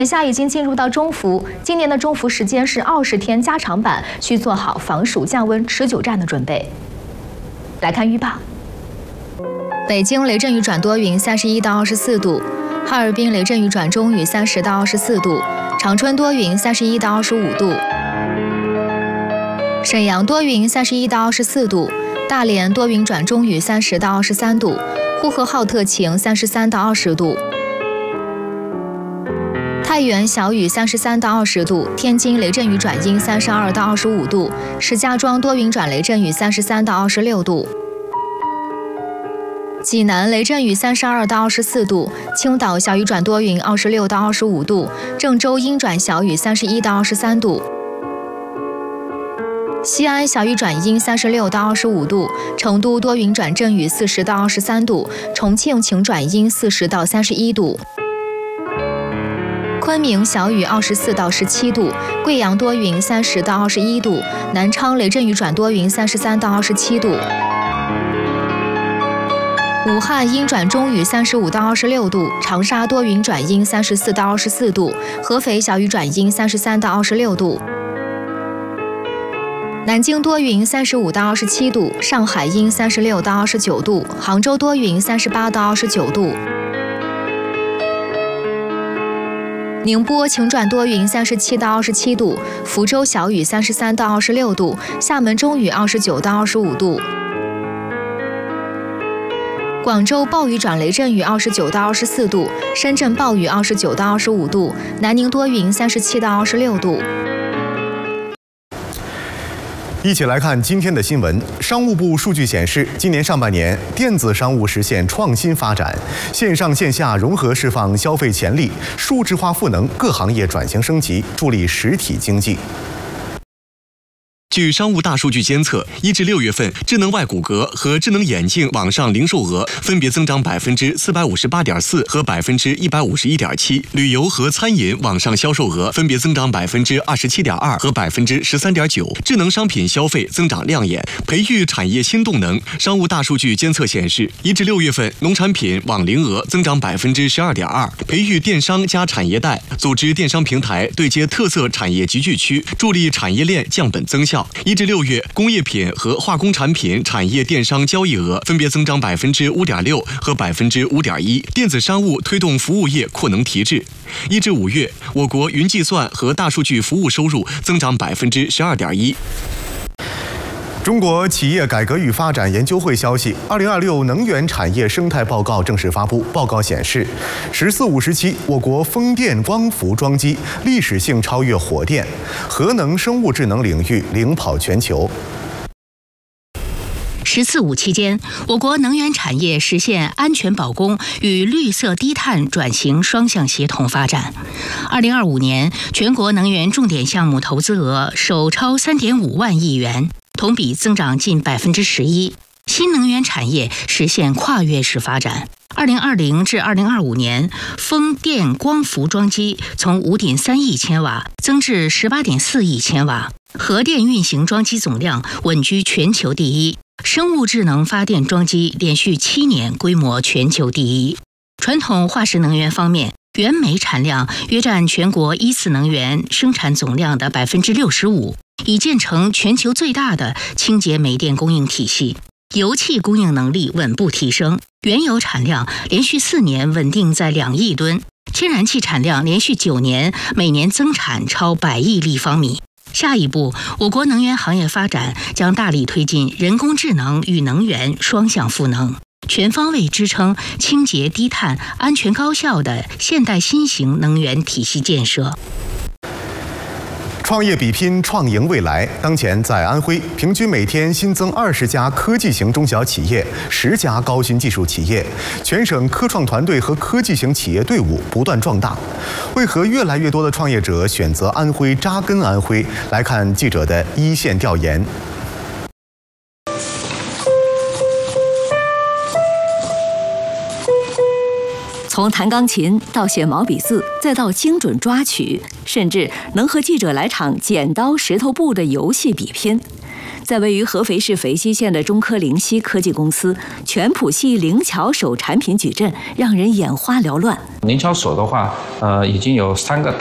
下已经进入到中伏，今年的中伏时间是20天加长版，需做好防暑降温、持久战的准备。来看预报：北京雷阵雨转多云，31到24度；哈尔滨雷阵雨转中雨，30到24度；长春多云，31到25度；沈阳多云，31到24度；大连多云转中雨，30到23度；呼和浩特晴，33到20度。 太原小雨33到20度，天津雷阵雨转阴32到25度，石家庄多云转雷阵雨33到26度，济南雷阵雨32到24度，青岛小雨转多云26到25度，郑州阴转小雨31到23度，西安小雨转阴36到25度，成都多云转阵雨40到23度，重庆晴转阴40到31度。 昆明小雨24到17度，贵阳多云30到21度，南昌雷阵雨转多云33到27度，武汉阴转中雨35到26度，长沙多云转阴34到24度，合肥小雨转阴33到26度，南京多云35到27度，上海阴36到29度，杭州多云38到29度。 宁波晴转多云37到27度，福州小雨33到26度，厦门中雨29到25度，广州暴雨转雷阵雨29到24度，深圳暴雨29到25度，南宁多云37到26度。 一起来看今天的新闻。商务部数据显示，今年上半年，电子商务实现创新发展，线上线下融合释放消费潜力，数字化赋能各行业转型升级，助力实体经济。 据商务大数据监测，1至6月份，智能外骨骼和智能眼镜网上零售额分别增长458.4%和151.7%，旅游和餐饮网上销售额分别增长27.2%和13.9%，智能商品消费增长亮眼，培育产业新动能。商务大数据监测显示，1至6月份，农产品网零额增长12.2%，培育电商加产业带，组织电商平台对接特色产业集聚区，助力产业链降本增效。 1至6月，工业品和化工产品产业电商交易额分别增长5.6%和5.1%。电子商务推动服务业扩能提质。1至5月，我国云计算和大数据服务收入增长12.1%。 中国企业改革与发展研究会消息，2026能源产业生态报告正式发布。报告显示，“14、5时期，我国风电光伏装机历史性超越火电，核能、生物智能领域领跑全球。” “14、5期间，我国能源产业实现安全保供与绿色低碳转型双向协同发展。2025年，全国能源重点项目投资额首超3.5万亿元。 同比增长近11%，新能源产业实现跨越式发展。2020至2025年，风电光伏装机从5.3亿千瓦增至18.4亿千瓦，核电运行装机总量稳居全球第一，生物智能发电装机连续7年规模全球第一。传统化石能源方面， 原煤产量约占全国1次能源生产总量的65%，已建成全球最大的清洁煤电供应体系。油气供应能力稳步提升，原油产量连续4年稳定在2亿吨，天然气产量连续9年每年增产超100亿立方米。下一步，我国能源行业发展将大力推进人工智能与能源双向赋能。 全方位支撑清洁低碳、安全高效的现代新型能源体系建设。 创业比拼，创赢未来。当前，在安徽，平均每天新增20家科技型中小企业，10家高新技术企业，全省科创团队和科技型企业队伍不断壮大。为何越来越多的创业者选择安徽扎根安徽？来看记者的一线调研。 从弹钢琴到写毛笔字，再到精准抓取，甚至能和记者来场剪刀石头布的游戏比拼， 在位于合肥市肥西县的中科灵犀科技公司，全谱系灵巧手产品矩阵让人眼花缭乱。 灵巧手的话，已经有3个